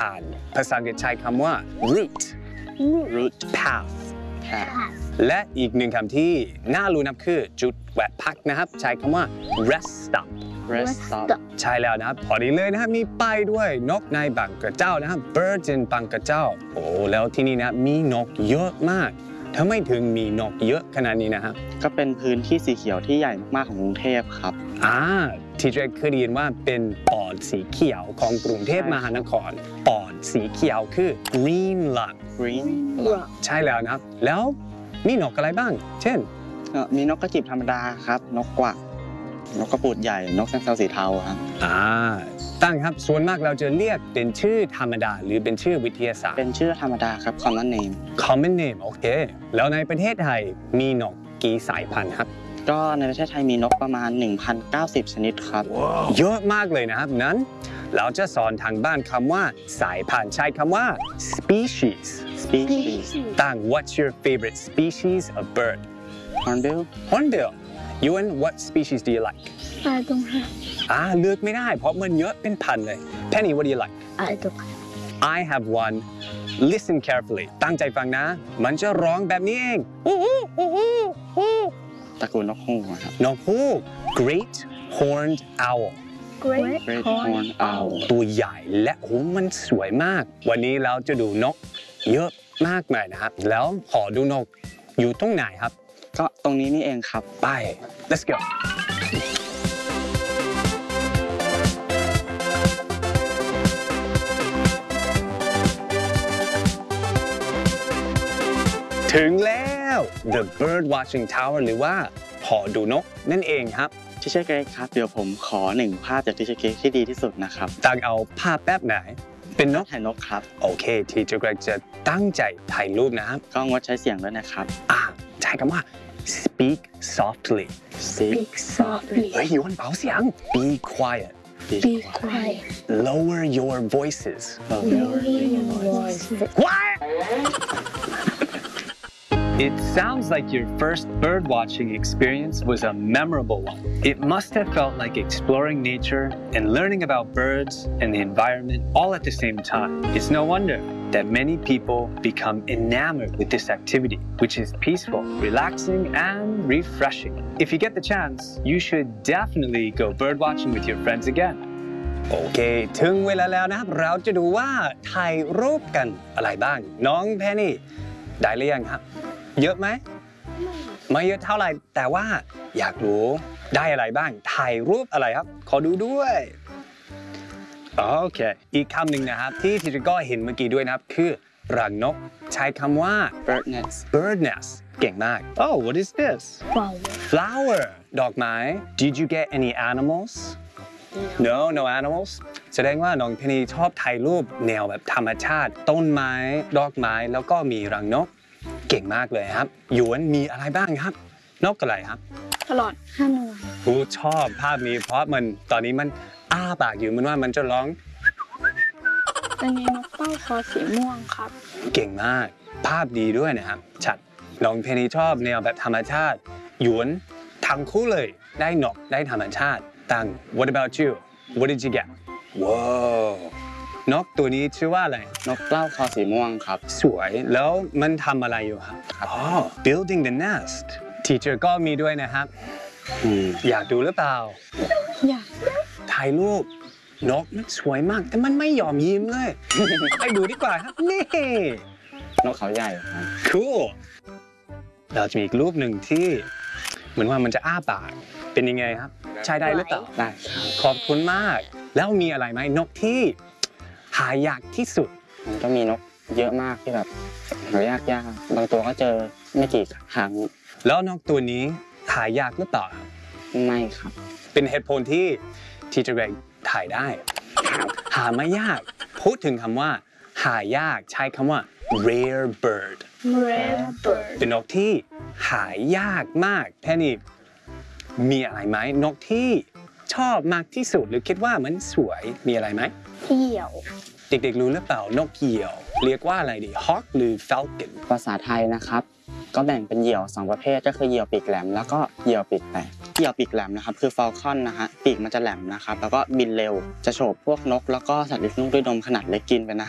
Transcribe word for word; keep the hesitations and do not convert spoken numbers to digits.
านภาษาอังกฤษใช้คำว่า route route path และอีกหนึ่งคำที่น่ารู้นับคือจุดแวะพักนะครับใช้คำว่า rest stop rest stop ใช่แล้วนะครับพอดีเลยนะครับมีป้ายด้วยนกในบางกระเจ้านะครับ birds in บางกระเจ้าโอ้แล้วที่นี่นะมีนกเยอะมากทำไมถึงมีนกเยอะขนาดนี้นะครับก็เป็นพื้นที่สีเขียวที่ใหญ่มากๆของกรุงเทพครับอ่าที่เจเคยได้ยินว่าเป็นปอดสีเขียวของกรุงเทพมหานครปอดสีเขียวคือ green lung green lung ใช่แล้วนะครับแล้วมีนกอะไรบ้างเช่นมีนกกระจิบธรรมดาครับนกกวักนกกระปูดใหญ่นกแซมเซาสีเทาครับอ่าตั้งครับส่วนมากเราจะเรียกเป็นชื่อธรรมดาหรือเป็นชื่อวิทยาศาสตร์เป็นชื่อธรรมดาครับ common name common name โอเคแล้วในประเทศไทยมีนกกี่สายพันธุ์ครับก็ในประเทศไทยมีนกประมาณ หนึ่งพันเก้าสิบ ชนิดครับ wow. เยอะมากเลยนะครับนั้นเราจะสอนทางบ้านคำว่าสายพันธุ์ใช้คำว่า species species ตั้ง what's your favorite species of bird hornbill hornbill Yuan what species do you like I don't have อ่าเลือกไม่ได้เพราะมันเยอะเป็นพันเลย Penny what do you like I don't have I have one listen carefully ตั้งใจฟังนะมันจะร้องแบบนี้เองตระกูลนกฮูกครับนกฮูก Great Horned Owl Great Horned Owl ตัวใหญ่และโอ้มันสวยมากวันนี้เราจะดูนกเยอะมากมายนะครับแล้วขอดูนกอยู่ตรงไหนครับก็ตรงนี้นี่เองครับไป let's go ถึงแล้ว The Bird Watching Tower หรือว่าหอดูนกนั่นเองครับที่เชอร์เกรกครับเดี๋ยวผมขอหนึ่งภาพจากที่เชอร์เกรกที่ดีที่สุดนะครับตั้งเอาภาพแบบไหนเป็นนกถ่ายนกครับโอเคที่เชอร์เกรกจะตั้งใจถ่ายรูปนะครับก็งดใช้เสียงด้วยนะครับอ่าใช้คำว่า speak softly Speak softly เฮ้ยยวนเบาเสียง be quiet Be quiet lower your voices Lower your voices What It sounds like your first bird watching experience was a memorable one. It must have felt like exploring nature and learning about birds and the environment all at the same time. It's no wonder that many people become enamored with this activity, which is peaceful, relaxing, and refreshing. If you get the chance, you should definitely go bird watching with your friends again. โอเคถึงเวลาแล้วนะครับเราจะดูว่าถ่ายรูปกันอะไรบ้างน้องแพนนี่ได้หรือยังครับเยอะไหมไม่เยอะเท่าไหร่แต่ว่าอยากรู้ได้อะไรบ้างถ่ายรูปอะไรครับขอดูด้วยโอเคอีกคำหนึ่งนะครับที่ทีเจก็เห็นเมื่อกี้ด้วยนะครับคือรังนกใช้คำว่า bird nest bird nest เก่งมาก Oh what is this Flower flower ดอกไม้ Did you get any animals No no animals แสดงว่าน้องเพนีชอบถ่ายรูปแนวแบบธรรมชาติต้นไม้ดอกไม้แล้วก็มีรังนกเก่งมากเลยครับหยวนมีอะไรบ้างครับนกอะไรครับตลอดห้าหน่วยผู้ชอบภาพนี้เพราะมันตอนนี้มันอ้าปากอยู่มันว่ามันจะร้องอันนี้นกเต้าคอสีม่วงครับเก่งมากภาพดีด้วยนะครับชัดน้องเพนีชอบแนวแบบธรรมชาติหยวนทั้งคู่เลยได้นกได้ธรรมชาติตั้ง What about you What did you get Wowนกตัวนี้ชื่อว่าอะไรนกเต้าคอสีม่วงครับสวยแล้วมันทำอะไรอยู่ครับอ๋อ building the nest teacher ก็มีด้วยนะครับอยากดูหรือเปล่าอยากถ่ายรูปนกมันสวยมากแต่มันไม่ยอมยิ้มเลยไปดูดีกว่าครับนี่นกเขาใหญ่ครับ cool เราจะมีอีกรูปหนึ่งที่เหมือนว่ามันจะอ้าปากเป็นยังไงครับใช้ได้หรือเปล่าได้ครับขอบคุณมากแล้วมีอะไรไหมนกที่หายากที่สุดมันก็มีนกเยอะมากที่แบบหายากยากบางตัวก็เจอไม่กี่ครั้งแล้วนกตัวนี้หายากหรือเปล่าไม่ครับเป็นเหตุผลที่ที่จะแบ่งถ่ายได้หาไม่ยากพูดถึงคำว่าหายากใช้คำว่า rare bird rare bird เป็นนกที่หายากมากแค่นี้มีอะไรไหมนกที่ชอบมากที่สุดหรือคิดว่ามันสวยมีอะไรไหมเหยี่ยวเด็กๆรู้หรือเปล่านกเหยี่ยวเรียกว่าอะไรดี hawk หรือ falcon ภาษาไทยนะครับก็แบ่งเป็นเหยี่ยวสองประเภทก็คือเหยี่ยวปีกแหลมแล้วก็เหยี่ยวปีกแตกเหยี่ยวปีกแหลมนะครับคือ falcon นะฮะปีกมันจะแหลมนะครับแล้วก็บินเร็วจะโฉบพวกนกแล้วก็สัตว์เลี้ยงลูกด้วยนมขนาดเล็กกินเป็นอาหาร